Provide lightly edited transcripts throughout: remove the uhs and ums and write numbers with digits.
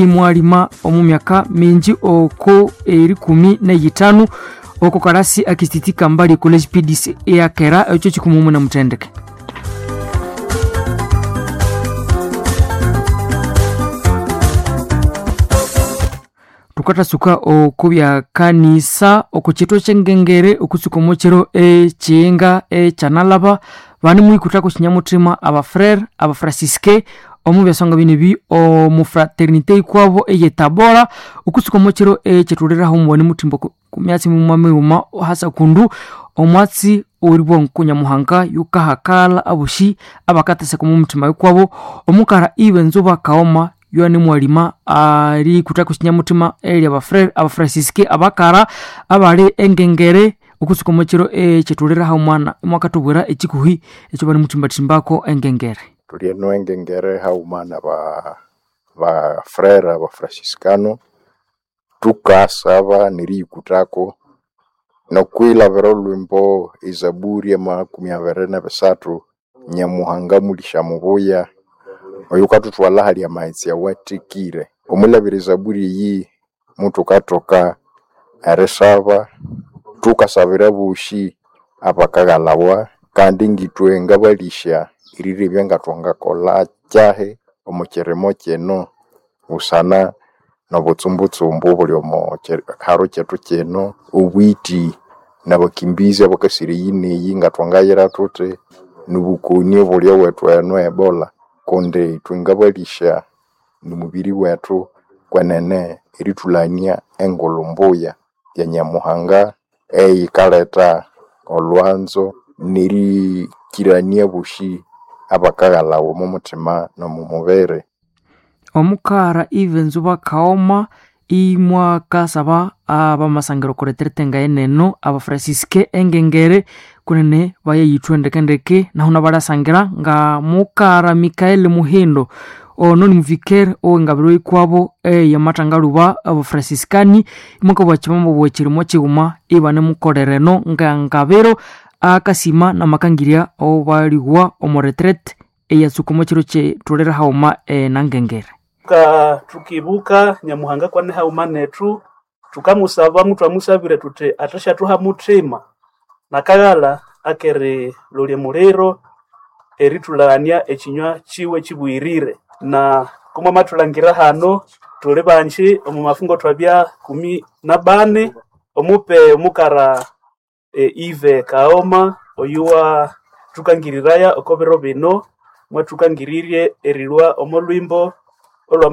mwalima omu myaka mingi oko eri 15 oko karasi akisitika mbali college PDC yakera echo chikumumu na mutendeke. Tukata suka okubya kanisa okuchito chengengere okusukomochero echinga chanalaba bani mwikutako kinyamutima aba frère aba franciscain omu byasonga binibi omu fraternité kwabo eyetabora okusukomochero chetulera homwani mutimbo kumyatsi mumamuma hasa kundu omwatsi oribwo nkunyamuhanga yukahakala abushi abakatase ku mutima kwabo omukara ibenzuba kaoma yuani mwalima ari kutako kinyamutima eri aba frère aba franciscain abakara abali engengere okusukomochero chetulera homwana mwakatubura ekikuhi echo bani mutimba timbako engengere tulieno engengere haumana ba frère aba franciscano tukasaba nirikutako nokwila vero lwimbo izaburi ya 23 nyamuhanga mulisha mubuya oyukatutwala hali ya maitsi ya watikire omulabire zaburi yi mutu katoka aresaba tukasabira bushi abakagalawa kandi ngitwe ngabalisha irire byangatwanga kola cyahe omukeremo cyeno usana nobutsumbutsu buli omo karo cyetu cyeno ubwiti nabakimbizi abakasiri yine yingatwangayira tute nubukuni buli wetu eno ebola konde twingabalisha numubiri wetu kwenene iritulania engolomboya ya nyamuhanga kaleta olwanzo niri kirania bushi abakagalawo mu mutima no mu mubere omukara ivenzuba kaoma imwa kasaba abamasangiro koretertenga eneno aba franciscain engengere kunene baye yitwendekendeke naho barasangira nga mukara Mikael Muhindo ono ni muviker o ngabiro ikwabo yamatangaruba aba franciscani muko bachimamo bwekirimo kiuma ibane mukorereno nga ngabiro akasima na makangiria o baliwa o retreat eyasukomochiro che tolera hauma nangengere tukibuka nyamuhanga kwane hauma netu tukamusaba mutu amusabire tute atasha tuha mutima nakagala akere lole mulero eritulania ekinywa chiwe kibwirire na kuma matulangira hano tole banchi omu mafungo twabya 14 omupe omukara Ive Kaoma oyuwa tukangiriraya okobero bino mwatukangiririe erilwa omolwimbo olwa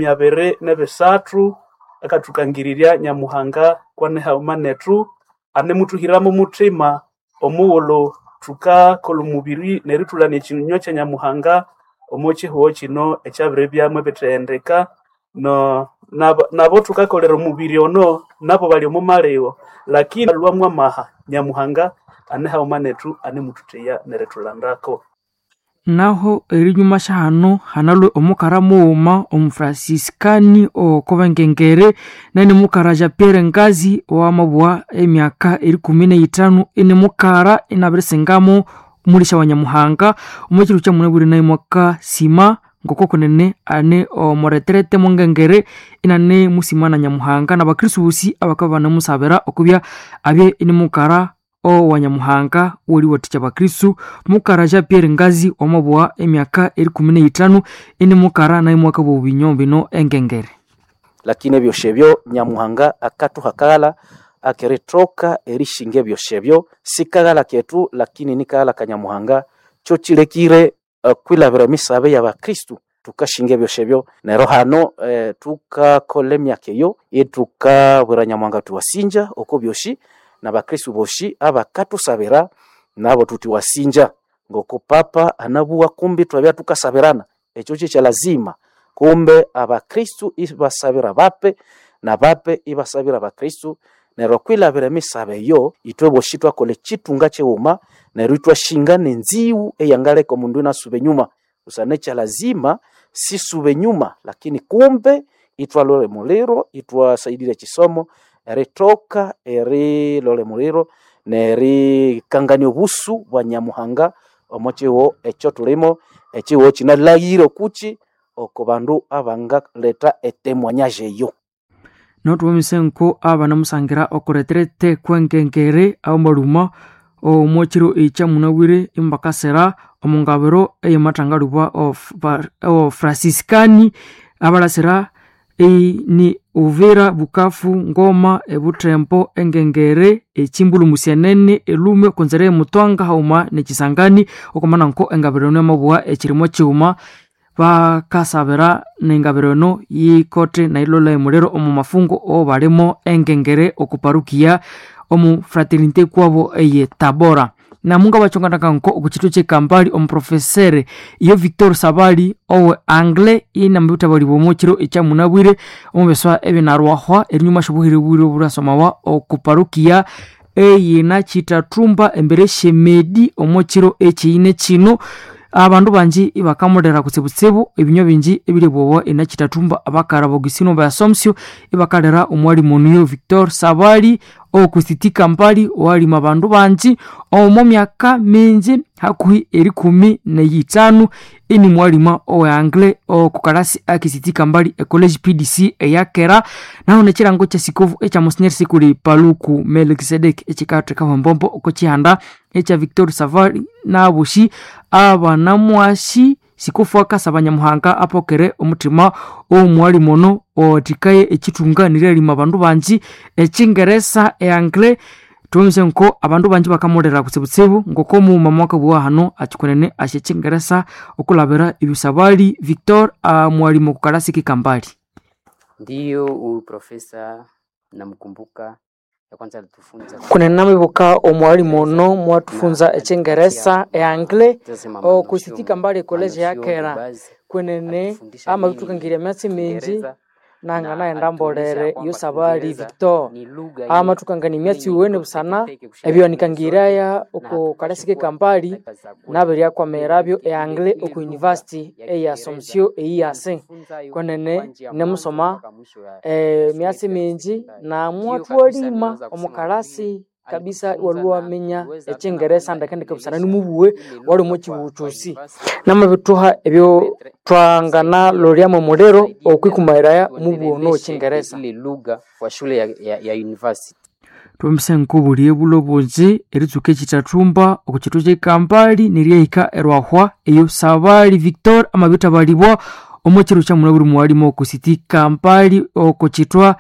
23 akatukangiriria nyamuhanga kwane hauma netu ane mutuhiramo mutima omuwolo tuka kolumubiri neritulane kinywa kya nyamuhanga omochi ho kino ekyabire byamwe betendeka no nabo tukakolera omubiri ono nabo bali omumaleo lakini lwamwa maha nyamuhanga ane hauma netu ane mututeya neretulandako naho erinyuma shano hanalwe omukara muuma omufranciscani okobengengere nani mukara ja Pierre Ngazi wa mabwa emyaka 15 ine mukara inaberesengamo mulisha wa nyamuhanga umukiru kya muneburi nayi mwaka sima ngoko konene ane omoretrete mongengere inane musimana nyamuhanga na bakristo busi abakabana musabera okubya abye ine mukara o wanyamuhanga woli waticha bakristo mukara ja Pierre Ngazi omabwa emyaka 15 ine mukara nayi mwaka bobinyombe no engengere lakini byoshebyo nyamuhanga akatuhakala akeretoka erishinge byoshebyo sikagala ketu lakini nikagala kanyamuhanga cyo kirekire kwilabira misabe ya bakristo tukashinge byoshebyo nero hano tukakolemya keyo etukabura nyamuhanga tuwasinja oko byoshi na bakristo boshi abakatusabira nabo tutiwasinja ngoko papa anabuwa kumbi twabya tukasaberana echo cyo lazima kumbe abakristo ibasabira bape na bape ibasabira abakristo nero kwilabira misabe yo itweboshitwa kole chitunga cheuma nero itwashinga nenziu eyangale ko mundu nasube nyuma usane cha lazima si sube nyuma lakini kumbe itwalole mulero itwasaidire chisomo eretoka eri lole mulero neri kangani obusu bwa nyamuhanga omochewo echo tulimo echiwo chinalagiro kuchi oko bandu abanga leta etemwanyaje yo notuomise nko abana musangira okoreterete kwengengere aomaluma omwachiro echa munawire imbakasera omungabiro eyemathangalubwa o Franciscani abalasira ni Uvira, Bukavu, Ngoma, Butembo, Engengere, Chimbulu Musianene, Elume, Konzere, Mutwanga, Hauma, Nechisangani, okomana nko engabiro n'amabwa ekirimo cyuma bakasabira n'engabiro no yikote na ilola emulero omu mafungo o barimo Engengere okuparukia omu fraternité kwabo eye Tabora. Na munga bachongana nko okuchito che Kampali omuprofesere iyo Victor Sabali owe anglais ina mbuta bali bomochiro echa munabwire omubeswa ebinarwahwa erinyuma shubuhire bwire burasomawa okuparukia eyina chitatumba embere shemedi omochiro echiine chino abandu banji ibakamodera kutsibutsibu ebinyo binji ebile bwobo ina chitatumba abakara bogisino ba Assumption ibakalera omwali moniyo Victor Sabali okusiti Kampali wali mabandu banji omo myaka minji hakuhi eri 15 ini mwalima owe angle okukalasi akisiti Kampali college PDC eyakera naho nekirango kya sikovu echa Monsignor Sikuli Paluku Melkisedek ekikateka mbombo okokihanda echa Victor Savali na bushi abana mwashi sikofu akasabanya muhanga apokere omutima omwali mono otikaye ekitunganira ali mabandu banji ekingeresa eangle tumise nko abandu banji bakamolera kutsibutsibu ngoko mu mamwaka bwa hano akikonene ashekingeresa okulabera ibisabali Victor mwalimu kukalasi Kampali. Ndiyo profesa namkumbuka ya kwanza alitufunza kuna namibuka omwalimu no mwatufunza ekingeresa eangle okusiti Kampali college yakera kwenene ama tukangira myatsi minji nanga naenda mbolere iyo Sabali Victor ama tukangani myatsi uwene busana ebyo nikangiraya uko kalasi Kampali nabiri akwa merabyo eangle uko university ya Assumption eyase kwenene nemusoma myatsi minji na mwatu walima omukalasi kabisa waluwa menya ekingeresa ndakendeke busana nimubuwe wali mu kibuchusi namabituha ebyo twangana loriamo modero okwikumairaya mubuwo no kingeresa ile lugha kwa shule ya university tumse nkubuliye bulobonzi eritsuke kitatumba okukitoje Kampali niriyika erwahwa eyo Sabali Victor amabita balibwa omukiro kya munaburi mwalimo okusiti Kampali okukitwa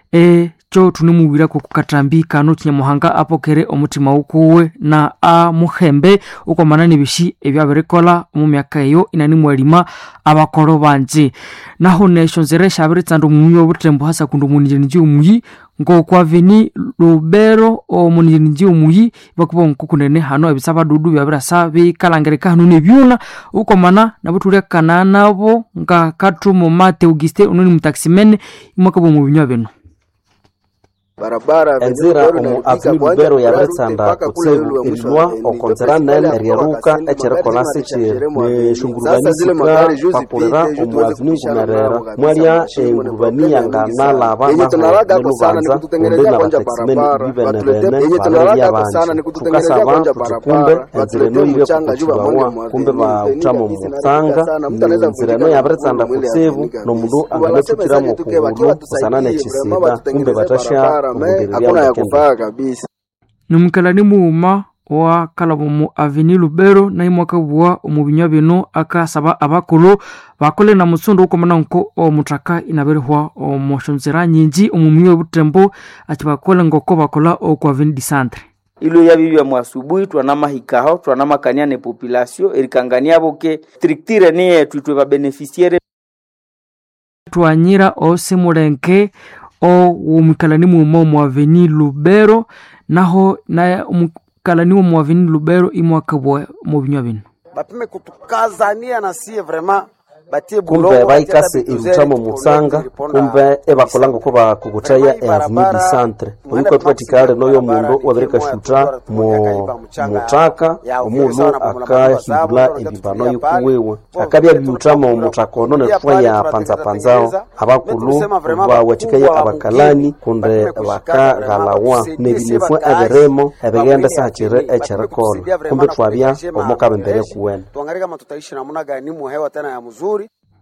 cho tunimubira ko kukatambika no kinyamuhanga apokere omutima ukuwe na muhembe uko manani bishi ebyaberekola mu myaka eyo inani mwalima abakoro banje naho neshonzere shabiritsando muyo butembo hasa kundu munijinji umuyi ngo kwa vini Lubero omunijinji umuyi bakubo nkukunene hano ebisaba dudu byabirasa bikalangereka hano nebyuna uko mana nabutule kanana bo nga katumo Mate Auguste ununi mutaximene imwakabo mu binywa beno barabara enzira omu avni Lubero yabretsanda kutsebu ilwa okonzerana eriaruka echerekolase chire neshungurubanisika pakurera omu avni ngumerera mwalia engurubania ngana laba nelubanza unde na bateksimeni ibibenebene valeria banji tukasaba tutukumbe enzira eno ibe kukuchibawa kumbe bautamo mutsanga enzira eno yabretsanda kutsebu nomundu anganetsukira mokugulu kusanane chisida kumbe batasha hakuna ya kufaa kabisa. Numukalani muuma wa kalabomu aveni Lubero na imwaka bwa omubinywa bino akasaba abakolo bakole na musundo ukomana nko omutaka inaberehwa omoshonzera nyinji omumiyo Butembo atibakole ngoko bakola okwa aveni Centre ilo yabibya mwasubuhi twanama hikaho twanama kanyane population erikangania boke strictire ne twitwe ba beneficiaire twanyira osemulenke umukalani mu aveni Lubero naho na umukalani mu aveni Lubero imwaka bwa mu binywa bino bapime kutukazania na sie vraiment kumbe baikase irutamo mutsanga kumbe ebakolanga ko bakugutaya Avenue Centre uyiko twatikale noyo mundu wabereka shutra mu mutaka omuntu akahibula ebibano yukuwewe akabya byutamo mutako none twaya panzao abakulu bawatikaya abakalani kunde bakagalawa nebinefu aberemo ebegenda sachire echerekola kumbe twabya omukabe mbere kuwena tuangalie kama tutaishi namna gani mu hewa tena ya mzuri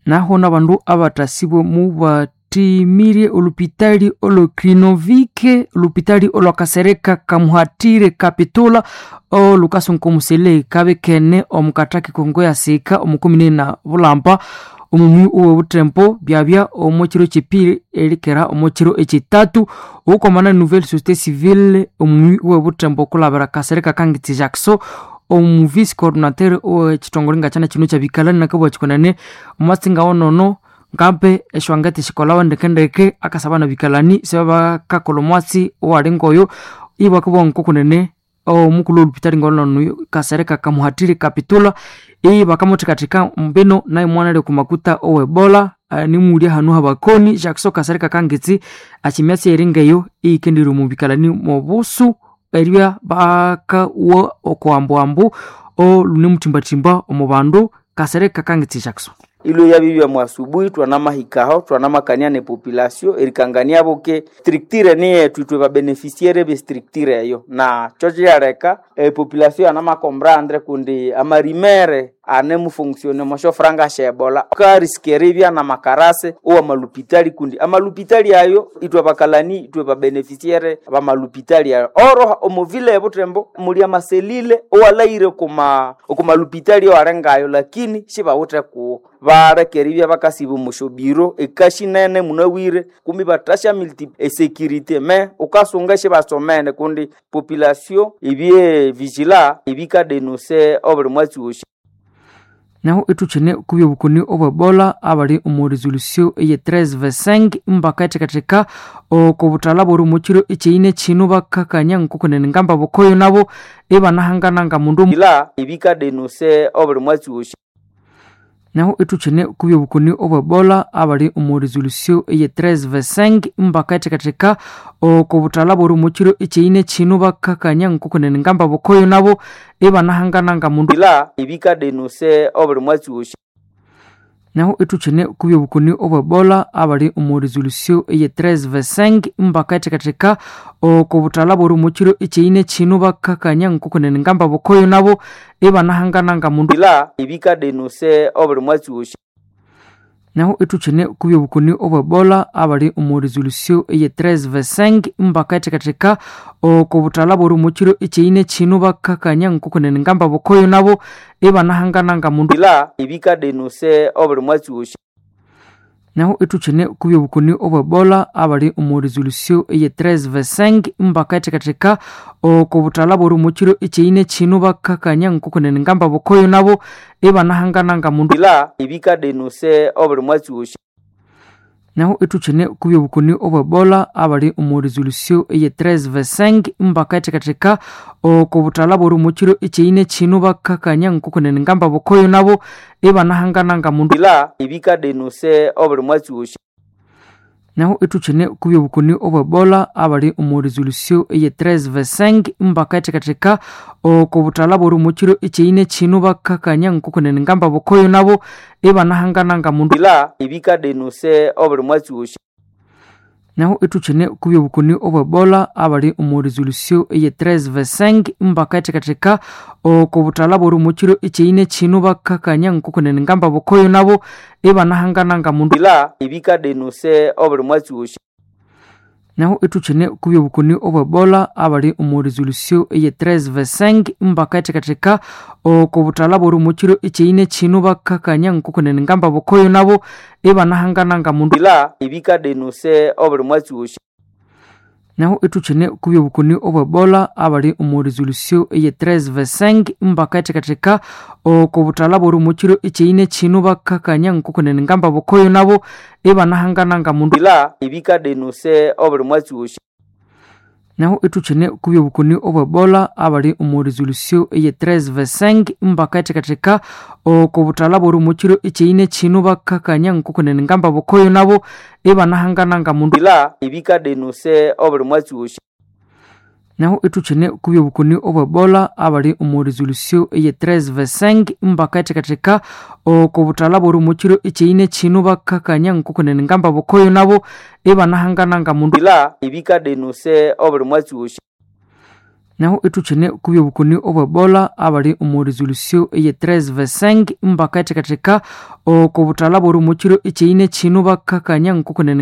naho nabandu abatasibwe mu batimire olupitali olokrinovike olupitali olwakasereka kamuhatire kapitula olukasonkomusele kabekene omukataki kongo ya sika omukumine na bulampa omumwi uwe butempo byabya omukiro kipiri elikera omukiro ekitatu ukomana nouvelle société civile omumwi uwe butempo kulabira kasereka kangiti Jackson vice coordinateur o chitongolinga chana chino cha bikalani nakabwa chikonane omatsinga onono ngampe eshwangati shikolawa ndekendeke akasabana bikalani sebaba kakolomwatsi owalengoyo ibwa kubwa nkokunene mukulu olupitali ngolono kasereka kamuhatiri kapitula bakamotika mbeno naye mwana le kumakuta owebola ni muri hanu habakoni Jackson kasereka kangitsi achimyatsi eringeyo ikendiro mu bikalani mu busu eribya baka wo okwambuambu lune mutimbatimba omubandu kasereka kangitsi Jackson ilo yabibya mwasubuhi twanamahikaho twanamakaniane population erikangania boke structure ni tutwe ba beneficiaire be structure yo na choje yareka population anamakombrandre kundi amarimere anemu fonctionner mosho franga shebola ka riskeribya na makarase o malupitali kundi amalupitali ayo itwa bakalani itwe ba beneficiaire ba malupitali ayo oro omovile butembo muri amaselile o alaire kuma lupitali yo arengayo lakini shiba wote ku barekeribya bakasibu mushobiro ekashinene munawire kumi batasha multi sécurité mais ukasungashe basomene kundi population ibie vigila ibika denoncer obre mwatsi naho etuchene kubyo bukoni obebola abali mu resolution ye 13/5 mbakate katika okobutala boru mukiro ekyine kino bakakanya nkokonene ngamba bokoyo nabo ebanahangana mundu ila ibika denoncer obre mwatsi naho etuchene kubyo bukoni obebola abali mu resolution ye 13/5 mbakate katika okobutala boru mukiro ekyine kino bakakanya nkokonene ngamba bokoyo nabo ebanahangana mundu ila ibika denoncer obre mwatsi naho etuchene kubyo bukoni obebola abali mu resolution ye 13/5 mbakate katika okobutala boru mukiro ekyine kino bakakanya nkokonene ngamba bokoyo nabo ebanahangana mundu ila ibika denoncer obre mwatsi naho etuchene kubyo bukoni obebola abali mu resolution ye 13/5 mbakate katika okobutala boru mukiro ekyine kino bakakanya nkokonene ngamba bokoyo nabo ebanahangana mundu ila ibika denoncer obre mwatsi naho etuchene kubyo bukoni obebola abali mu resolution ye 13/5 mbakate katika okobutala boru mukiro ekyine kino bakakanya nkokonene ngamba bokoyo nabo ebanahangana mundu ila ibika denoncer obre mwatsi naho etuchene kubyo bukoni obebola abali mu resolution ye 13/5 mbakate katika okobutala boru mukiro ekyine kino bakakanya nkokonene ngamba bokoyo nabo ebanahangana mundu ila ibika denoncer obre mwatsi naho etuchene kubyo bukoni obebola abali mu resolution ye 13/5 mbakate katika okobutala boru mukiro ekyine kino bakakanya nkokonene ngamba bokoyo nabo ebanahangana mundu ila ibika denoncer obre mwatsi naho etuchene kubyo bukoni obebola abali mu resolution ye 13/5 mbakate katika okobutala boru mukiro ekyine kino bakakanya nkokonene ngamba bokoyo nabo ebanahangana mundu ila ibika denoncer obre mwatsi naho etuchene kubyo bukoni obebola abali mu resolution ye 13/5 mbakate katika okobutala boru mukiro ekyine kino bakakanya nkokonene ngamba bokoyo nabo ebanahangana mundu ila ibika denoncer obre mwatsi naho etuchene kubyo bukoni obebola abali mu resolution ye 13/5 mbakate katika okobutala boru mukiro ekyine kino bakakanya nkokonene ngamba bokoyo nabo ebanahangana mundu ila ibika denoncer obre mwatsi naho etuchene kubyo bukoni obebola abali mu resolution ye 13/5 mbakate katika okobutala boru mukiro ekyine kino bakakanya nkokonene ngamba bokoyo nabo ebanahangana mundu ila ibika denoncer obre mwatsi naho etuchene kubyo bukoni obebola abali mu resolution ye 13/5 mbakate katika okobutala boru mukiro ekyine kino bakakanya nkokonene ngamba bokoyo nabo ebanahangana mundu ila ibika denoncer obre mwatsi naho etuchene kubya bukoni obwebola abali omu resolution eye 13/5 mbaka etekatheka okubutala bw'orumochiro echeine chino bakakanya nkokone